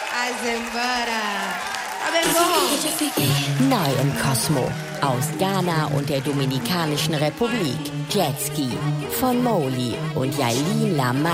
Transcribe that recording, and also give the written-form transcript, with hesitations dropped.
Neu im Kosmo aus Ghana und der Dominikanischen Republik. Jetski von Mowgli und Yailin Lama.